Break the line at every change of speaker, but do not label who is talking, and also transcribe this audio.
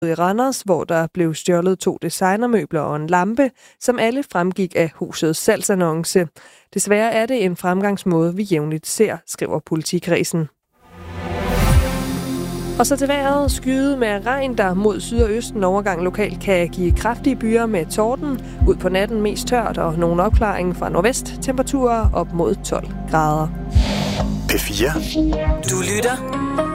i Randers, hvor der blev stjålet 2 designermøbler og en lampe, som alle fremgik af husets salgsannonce. Desværre er det en fremgangsmåde, vi jævnligt ser, skriver politikredsen. Og så til vejret. Skyde med regn, der mod syd og østen overgang lokalt kan give kraftige byer med torden. Ud på natten mest tørt og nogle opklaring fra nordvest. Temperaturer op mod 12 grader.
P4.
Du lytter